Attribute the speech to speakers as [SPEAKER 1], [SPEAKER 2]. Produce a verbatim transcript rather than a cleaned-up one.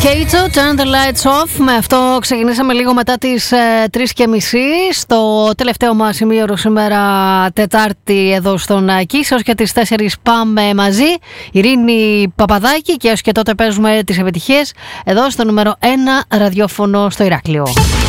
[SPEAKER 1] Κέιτσο, Turn the Lights Off. Με αυτό ξεκινήσαμε λίγο μετά τις ε, τρεις και μισή. Στο τελευταίο μας ημίωρο σήμερα Τετάρτη εδώ στον Kiss. Έως και τις τέσσερις πάμε μαζί. Ειρήνη Παπαδάκη, και έως και τότε παίζουμε τις επιτυχίες εδώ στο νούμερο ένα ραδιόφωνο στο Ηράκλειο.